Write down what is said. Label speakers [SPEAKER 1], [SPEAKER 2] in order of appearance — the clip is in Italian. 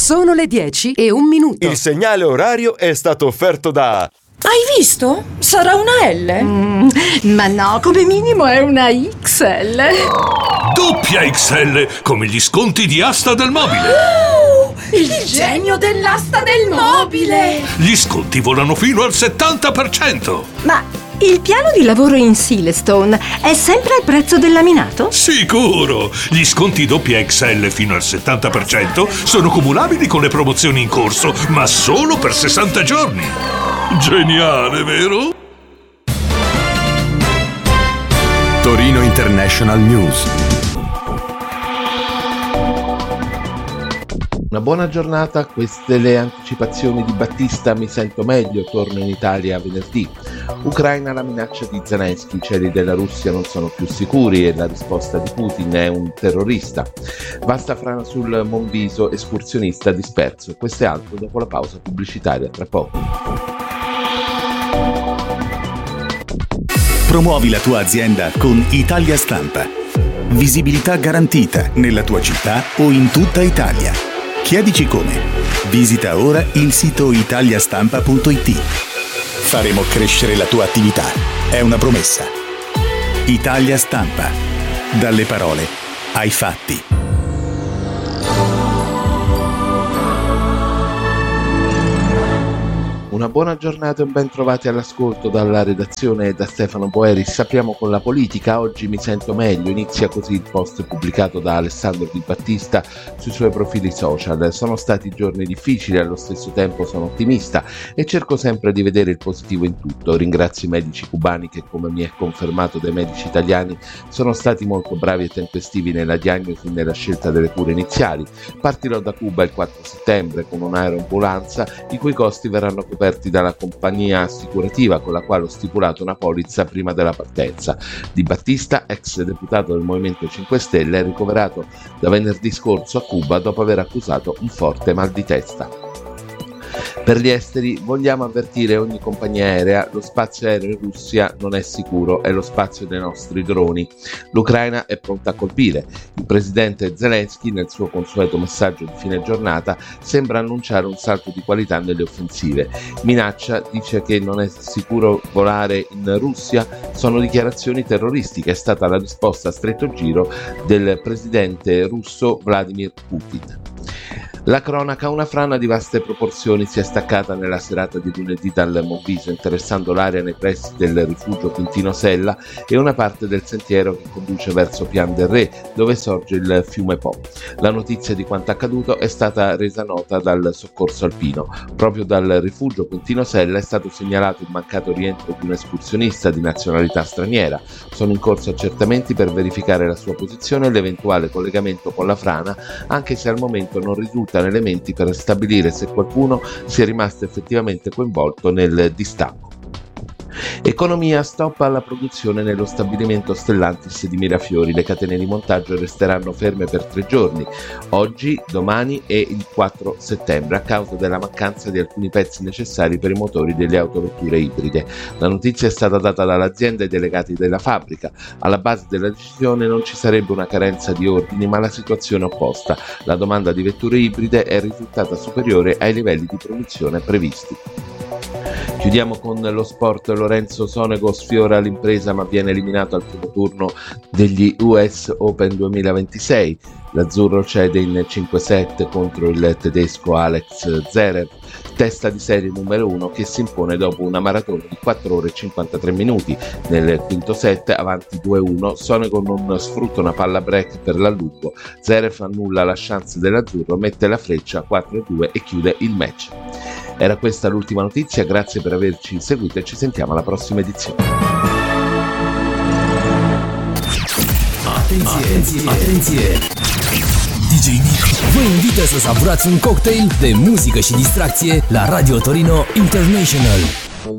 [SPEAKER 1] Sono le 10:01.
[SPEAKER 2] Il segnale orario è stato offerto da...
[SPEAKER 3] Hai visto? Sarà una L?
[SPEAKER 4] Ma no, come minimo è una XL.
[SPEAKER 5] Doppia XL, come gli sconti di Asta del Mobile.
[SPEAKER 3] Il genio dell'asta del mobile!
[SPEAKER 5] Gli sconti volano fino al 70%.
[SPEAKER 4] Ma il piano di lavoro in Silestone è sempre al prezzo del laminato?
[SPEAKER 5] Sicuro! Gli sconti doppia XL fino al 70% sono cumulabili con le promozioni in corso, ma solo per 60 giorni. Geniale, vero?
[SPEAKER 6] Torino International News.
[SPEAKER 7] Una buona giornata, queste le anticipazioni di Battista, mi sento meglio, torno in Italia venerdì. Ucraina, la minaccia di Zelensky, i cieli della Russia non sono più sicuri e la risposta di Putin è un terrorista. Vasta frana sul Monviso, escursionista disperso. Questo e altro dopo la pausa pubblicitaria, tra poco.
[SPEAKER 6] Promuovi la tua azienda con Italia Stampa. Visibilità garantita nella tua città o in tutta Italia. Chiedici come. Visita ora il sito italiastampa.it. Faremo crescere la tua attività. È una promessa. Italia Stampa. Dalle parole ai fatti.
[SPEAKER 7] Una buona giornata e un ben trovati all'ascolto dalla redazione e da Stefano Boeris. Apriamo con la politica. Oggi mi sento meglio. Inizia così il post pubblicato da Alessandro Di Battista sui suoi profili social. Sono stati giorni difficili, allo stesso tempo sono ottimista e cerco sempre di vedere il positivo in tutto. Ringrazio i medici cubani che, come mi è confermato dai medici italiani, sono stati molto bravi e tempestivi nella diagnosi e nella scelta delle cure iniziali. Partirò da Cuba il 4 settembre con un'aeroambulanza i cui costi verranno coperti dalla compagnia assicurativa con la quale ho stipulato una polizza prima della partenza. Di Battista, ex deputato del Movimento 5 Stelle, è ricoverato da venerdì scorso a Cuba dopo aver accusato un forte mal di testa. Per gli esteri vogliamo avvertire ogni compagnia aerea: lo spazio aereo in Russia non è sicuro, è lo spazio dei nostri droni. L'Ucraina è pronta a colpire. Il presidente Zelensky, nel suo consueto messaggio di fine giornata, sembra annunciare un salto di qualità nelle offensive. Minaccia, dice che non è sicuro volare in Russia, sono dichiarazioni terroristiche, è stata la risposta a stretto giro del presidente russo Vladimir Putin. La cronaca: una frana di vaste proporzioni si è staccata nella serata di lunedì dal Monviso, interessando l'area nei pressi del rifugio Quintino Sella e una parte del sentiero che conduce verso Pian del Re, dove sorge il fiume Po. La notizia di quanto accaduto è stata resa nota dal soccorso alpino. Proprio dal rifugio Quintino Sella è stato segnalato il mancato rientro di un escursionista di nazionalità straniera. Sono in corso accertamenti per verificare la sua posizione e l'eventuale collegamento con la frana, anche se al momento non risultano elementi per stabilire se qualcuno sia rimasto effettivamente coinvolto nel distacco. Economia: stop alla produzione nello stabilimento Stellantis di Mirafiori. Le catene di montaggio resteranno ferme per 3 giorni, oggi, domani e il 4 settembre, a causa della mancanza di alcuni pezzi necessari per i motori delle autovetture ibride. La notizia è stata data dall'azienda ai delegati della fabbrica. Alla base della decisione non ci sarebbe una carenza di ordini, ma la situazione opposta. La domanda di vetture ibride è risultata superiore ai livelli di produzione previsti. Chiudiamo con lo sport. Lorenzo Sonego sfiora l'impresa ma viene eliminato al primo turno degli US Open 2026. L'azzurro cede in 5-7 contro il tedesco Alex Zverev, testa di serie numero 1, che si impone dopo una maratona di 4 ore e 53 minuti. Nel quinto set, avanti 2-1, Sonego non sfrutta una palla break per l'allungo. Zverev annulla la chance dell'azzurro, mette la freccia 4-2 e chiude il match. Era questa l'ultima notizia, grazie per averci seguito e ci sentiamo alla prossima edizione.
[SPEAKER 8] Atenție! DJ Nick vă invită să savurați un cocktail de muzică și distracție la Radio Torino International.